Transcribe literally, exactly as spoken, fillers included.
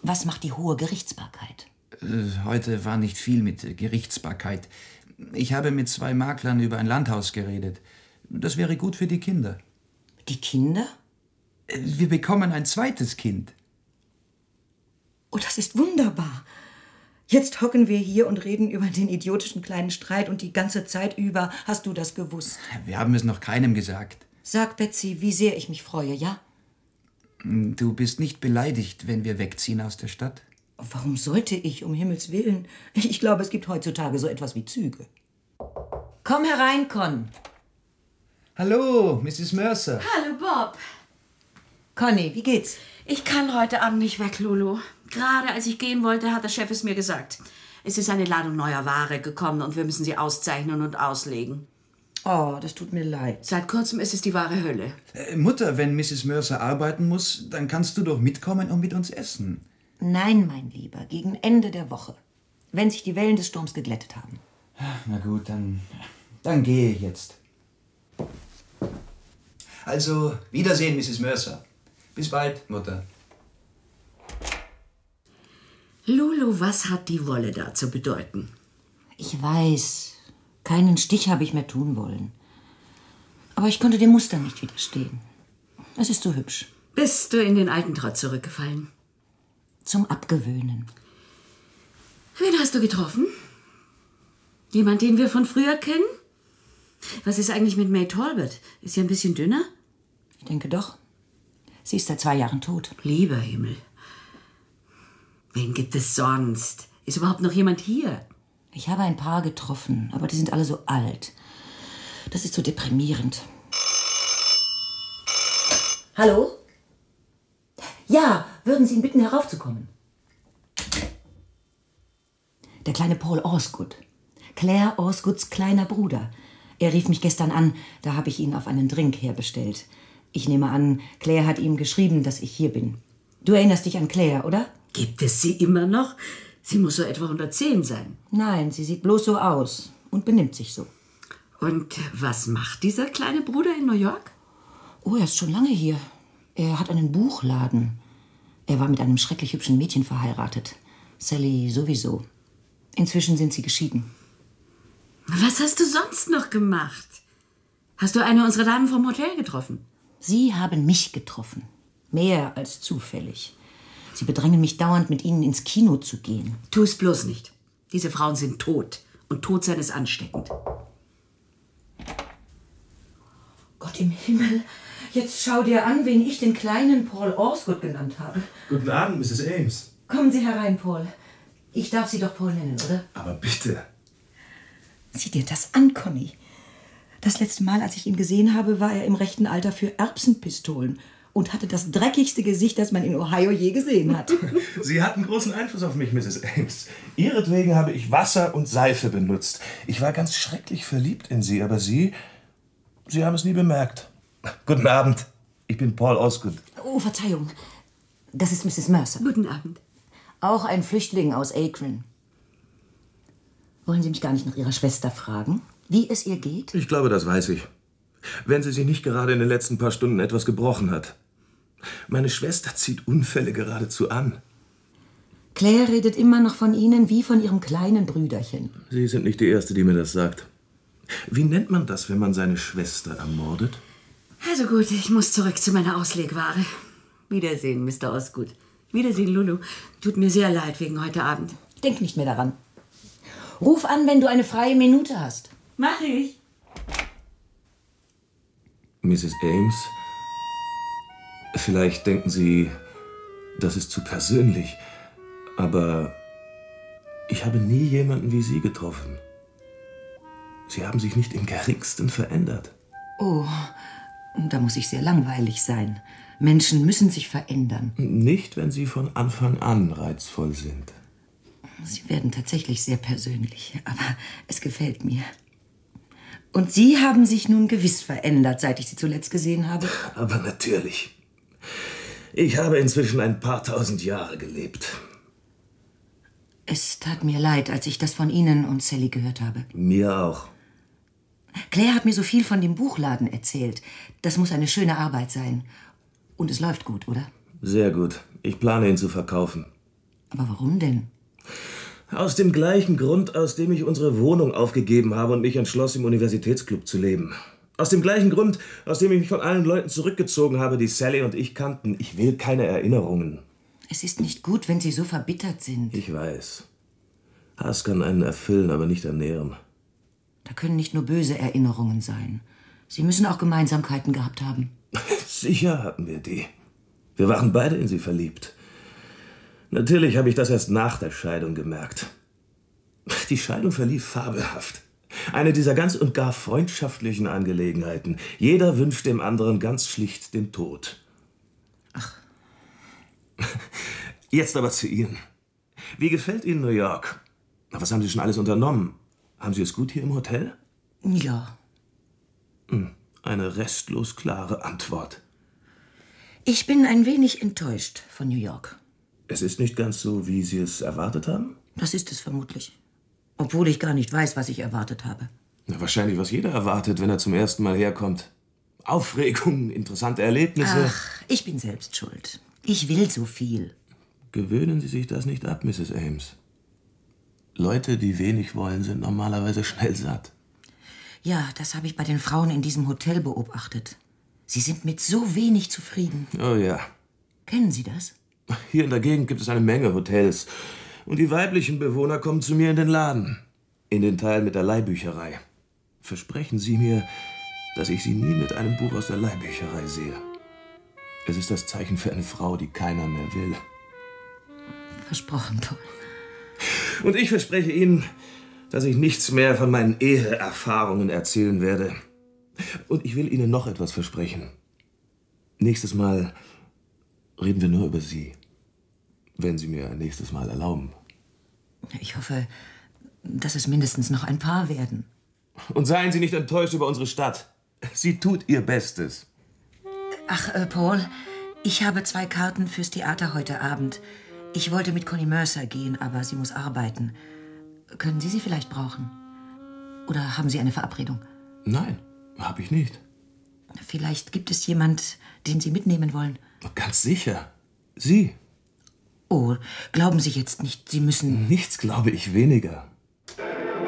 Was macht die hohe Gerichtsbarkeit? Äh, heute war nicht viel mit Gerichtsbarkeit. Ich habe mit zwei Maklern über ein Landhaus geredet. Das wäre gut für die Kinder. Die Kinder? Äh, wir bekommen ein zweites Kind. Oh, das ist wunderbar. Jetzt hocken wir hier und reden über den idiotischen kleinen Streit und die ganze Zeit über hast du das gewusst. Wir haben es noch keinem gesagt. Sag, Betsy, wie sehr ich mich freue, ja? Du bist nicht beleidigt, wenn wir wegziehen aus der Stadt? Warum sollte ich, um Himmels Willen? Ich glaube, es gibt heutzutage so etwas wie Züge. Komm herein, Con. Hallo, Misses Mercer. Hallo, Bob. Conny, wie geht's? Ich kann heute Abend nicht weg, Lulu. Gerade als ich gehen wollte, hat der Chef es mir gesagt. Es ist eine Ladung neuer Ware gekommen und wir müssen sie auszeichnen und auslegen. Oh, das tut mir leid. Seit kurzem ist es die wahre Hölle. Äh, Mutter, wenn Misses Mercer arbeiten muss, dann kannst du doch mitkommen und mit uns essen. Nein, mein Lieber, gegen Ende der Woche. Wenn sich die Wellen des Sturms geglättet haben. Na gut, dann, dann gehe ich jetzt. Also, Wiedersehen, Misses Mercer. Bis bald, Mutter. Lulu, was hat die Wolle da zu bedeuten? Ich weiß, keinen Stich habe ich mehr tun wollen. Aber ich konnte dem Muster nicht widerstehen. Es ist so hübsch. Bist du in den alten Trott zurückgefallen? Zum Abgewöhnen. Wen hast du getroffen? Jemand, den wir von früher kennen? Was ist eigentlich mit May Talbot? Ist sie ein bisschen dünner? Ich denke doch. Sie ist seit zwei Jahren tot. Lieber Himmel. Wen gibt es sonst? Ist überhaupt noch jemand hier? Ich habe ein paar getroffen, aber die sind alle so alt. Das ist so deprimierend. Hallo? Ja, würden Sie ihn bitten, heraufzukommen? Der kleine Paul Osgood. Claire Osgoods kleiner Bruder. Er rief mich gestern an, da habe ich ihn auf einen Drink herbestellt. Ich nehme an, Claire hat ihm geschrieben, dass ich hier bin. Du erinnerst dich an Claire, oder? Gibt es sie immer noch? Sie muss so etwa hundertzehn sein. Nein, sie sieht bloß so aus und benimmt sich so. Und was macht dieser kleine Bruder in New York? Oh, er ist schon lange hier. Er hat einen Buchladen. Er war mit einem schrecklich hübschen Mädchen verheiratet. Sally sowieso. Inzwischen sind sie geschieden. Was hast du sonst noch gemacht? Hast du eine unserer Damen vom Hotel getroffen? Sie haben mich getroffen. Mehr als zufällig. Sie bedrängen mich dauernd, mit ihnen ins Kino zu gehen. Tu es bloß nicht. Diese Frauen sind tot. Und Todsein ist ansteckend. Gott im Himmel. Jetzt schau dir an, wen ich den kleinen Paul Osgood genannt habe. Guten Abend, Misses Ames. Kommen Sie herein, Paul. Ich darf Sie doch Paul nennen, oder? Aber bitte. Sieh dir das an, Conny. Das letzte Mal, als ich ihn gesehen habe, war er im rechten Alter für Erbsenpistolen und hatte das dreckigste Gesicht, das man in Ohio je gesehen hat. Sie hatten großen Einfluss auf mich, Misses Ames. Ihretwegen habe ich Wasser und Seife benutzt. Ich war ganz schrecklich verliebt in Sie, aber Sie, Sie haben es nie bemerkt. Guten Abend, ich bin Paul Osgood. Oh, Verzeihung. Das ist Misses Mercer. Guten Abend. Auch ein Flüchtling aus Akron. Wollen Sie mich gar nicht nach Ihrer Schwester fragen, wie es ihr geht? Ich glaube, das weiß ich. Wenn sie sich nicht gerade in den letzten paar Stunden etwas gebrochen hat. Meine Schwester zieht Unfälle geradezu an. Claire redet immer noch von Ihnen wie von ihrem kleinen Brüderchen. Sie sind nicht die Erste, die mir das sagt. Wie nennt man das, wenn man seine Schwester ermordet? Also gut, ich muss zurück zu meiner Auslegware. Wiedersehen, Mister Osgood. Wiedersehen, Lulu. Tut mir sehr leid wegen heute Abend. Denk nicht mehr daran. Ruf an, wenn du eine freie Minute hast. Mach ich. Misses Ames, vielleicht denken Sie, das ist zu persönlich, aber ich habe nie jemanden wie Sie getroffen. Sie haben sich nicht im geringsten verändert. Oh, da muss ich sehr langweilig sein. Menschen müssen sich verändern. Nicht, wenn sie von Anfang an reizvoll sind. Sie werden tatsächlich sehr persönlich, aber es gefällt mir. Und Sie haben sich nun gewiss verändert, seit ich Sie zuletzt gesehen habe. Aber natürlich. Ich habe inzwischen ein paar tausend Jahre gelebt. Es tat mir leid, als ich das von Ihnen und Sally gehört habe. Mir auch. Claire hat mir so viel von dem Buchladen erzählt. Das muss eine schöne Arbeit sein. Und es läuft gut, oder? Sehr gut. Ich plane ihn zu verkaufen. Aber warum denn? Aus dem gleichen Grund, aus dem ich unsere Wohnung aufgegeben habe und mich entschloss, im Universitätsclub zu leben. Aus dem gleichen Grund, aus dem ich mich von allen Leuten zurückgezogen habe, die Sally und ich kannten. Ich will keine Erinnerungen. Es ist nicht gut, wenn Sie so verbittert sind. Ich weiß. Hass kann einen erfüllen, aber nicht ernähren. Da können nicht nur böse Erinnerungen sein. Sie müssen auch Gemeinsamkeiten gehabt haben. Sicher hatten wir die. Wir waren beide in sie verliebt. Natürlich habe ich das erst nach der Scheidung gemerkt. Die Scheidung verlief fabelhaft. Eine dieser ganz und gar freundschaftlichen Angelegenheiten. Jeder wünscht dem anderen ganz schlicht den Tod. Ach. Jetzt aber zu Ihnen. Wie gefällt Ihnen New York? Was haben Sie schon alles unternommen? Haben Sie es gut hier im Hotel? Ja. Hm, eine restlos klare Antwort. Ich bin ein wenig enttäuscht von New York. Es ist nicht ganz so, wie Sie es erwartet haben? Das ist es vermutlich. Obwohl ich gar nicht weiß, was ich erwartet habe. Na, wahrscheinlich, was jeder erwartet, wenn er zum ersten Mal herkommt. Aufregung, interessante Erlebnisse. Ach, ich bin selbst schuld. Ich will so viel. Gewöhnen Sie sich das nicht ab, Misses Ames. Leute, die wenig wollen, sind normalerweise schnell satt. Ja, das habe ich bei den Frauen in diesem Hotel beobachtet. Sie sind mit so wenig zufrieden. Oh ja. Kennen Sie das? Hier in der Gegend gibt es eine Menge Hotels. Und die weiblichen Bewohner kommen zu mir in den Laden. In den Teil mit der Leihbücherei. Versprechen Sie mir, dass ich Sie nie mit einem Buch aus der Leihbücherei sehe. Es ist das Zeichen für eine Frau, die keiner mehr will. Versprochen, Paul. Und ich verspreche Ihnen, dass ich nichts mehr von meinen Eheerfahrungen erzählen werde. Und ich will Ihnen noch etwas versprechen. Nächstes Mal reden wir nur über Sie. Wenn Sie mir ein nächstes Mal erlauben. Ich hoffe, dass es mindestens noch ein Paar werden. Und seien Sie nicht enttäuscht über unsere Stadt. Sie tut ihr Bestes. Ach, äh, Paul, ich habe zwei Karten fürs Theater heute Abend. Ich wollte mit Connie Mercer gehen, aber sie muss arbeiten. Können Sie sie vielleicht brauchen? Oder haben Sie eine Verabredung? Nein, habe ich nicht. Vielleicht gibt es jemand, den Sie mitnehmen wollen. Ganz sicher. Sie. Oh, glauben Sie jetzt nicht, Sie müssen... Nichts glaube ich weniger.